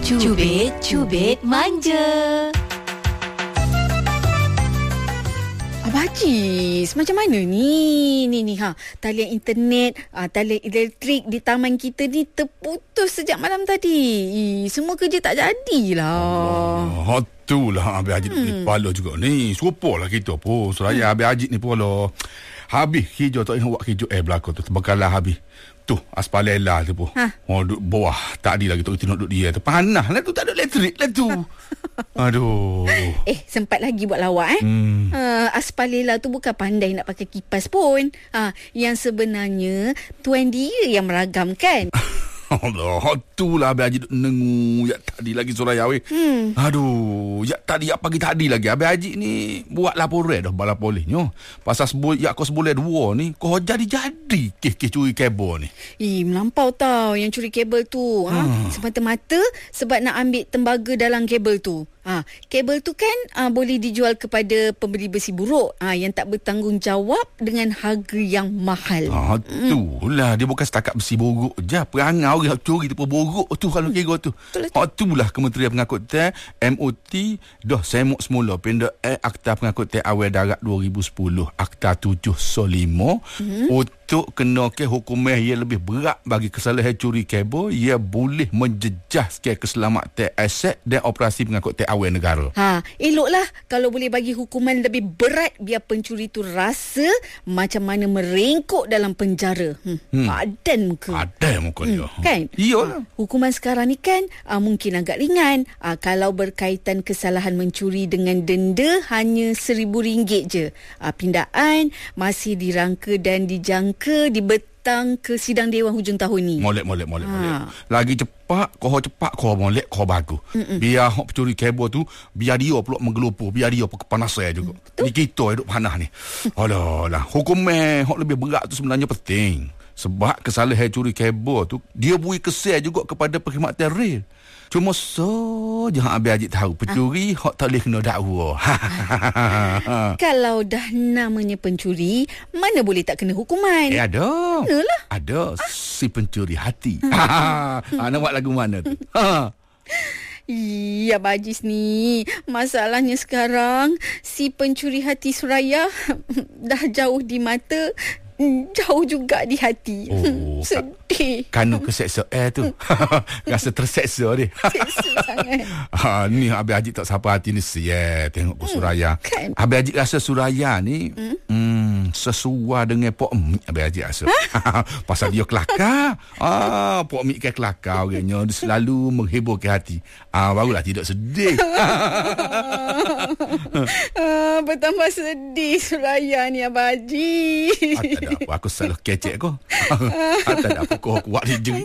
Cubit manja. Abang Haji, macam mana ni? Talian internet, talian elektrik di taman kita ni terputus sejak malam tadi. Semua kerja tak jadilah. Itulah Abang Haji ni kepala juga ni. Serupalah kita pun. Seraya Abang Haji ni pun lah. Habis hijau tak nak buat hijau belakang tu. Terbakalah habis. Tu aspalela tu pun. Duduk bawah. Tak ada lagi tu kita nak duduk dia tu. Panas lah tu. Tak ada elektrik lah tu. Aduh. Sempat lagi buat lawak aspalela tu bukan pandai nak pakai kipas pun. Yang sebenarnya tuan dia yang meragamkan. Allah, itulah Abang Haji duk nengu. Yak tadi lagi Suraya weh. Aduh, yak tadi yak pagi tadi lagi Abang Haji ni buat laporan dah bala polisnya. Pasal yak kau sebulan dua ni kau jadi kes curi kabel ni. Melampau tau yang curi kabel tu. Semata-mata sebab nak ambil tembaga dalam kabel tu. Kabel tu kan boleh dijual kepada pembeli besi buruk yang tak bertanggungjawab dengan harga yang mahal. Itulah dia bukan setakat besi buruk je. Perangai orang curi tu pun buruk tu kalau kira tu. Itulah Kementerian Pengangkutan MOT dah semuk semula pindah Akta Pengangkutan Awal Darat 2010 Akta 705 untuk kena ke hukuman yang lebih berat bagi kesalahan curi kabel. Ia boleh menjejaskan keselamatan aset dan operasi pengangkutan awal negara. Eloklah kalau boleh bagi hukuman lebih berat biar pencuri tu rasa macam mana merengkuk dalam penjara. Padan muka. Padan muka dia. Kan? Iyalah. Hukuman sekarang ni kan mungkin agak ringan. Kalau berkaitan kesalahan mencuri dengan denda hanya RM1,000 je. Pindaan masih dirangka dan dijangka dibetang ke sidang Dewan hujung tahun ni. Molek. Lagi cepat kau molek kau bagus. Biar hok pencuri kabel tu biar dia pula menggelupur, biar dia pun kepanasan juga. Ni kita hidup panas ni. Alah, hukuman hok lebih berat tu sebenarnya penting. Sebab kesalahan curi kabel tu dia beri kesan juga kepada perkhidmatan rel. Cuma saja Abang Haji tahu pencuri hok tak boleh kena dakwa. Kalau dah namanya pencuri, mana boleh tak kena hukuman? Ada. Kenalah. Ada si pencuri hati. Nak buat lagu mana tu? Ya Bajis ni, masalahnya sekarang si pencuri hati Suraya dah jauh di mata, jauh juga di hati. Sedih. Kanu keseksa tu. Rasa terseksa dia. Seksa sangat. Ni Abang Haji tak siapa hati ni tengok ke Suraya. Kan? Abang Haji rasa Suraya ni sesuai dengan Pok Mik. Abang Haji rasa. Pasal dia kelakar. Pok Mik kan kelakar orangnya. Dia selalu menghiburkan hati. Barulah tidak sedih. Bertambah sedih Suraya ni Abang Haji. Tak ada apa. Aku selalu kecek kau. Tak ada apa. Kau kuat dia jerit.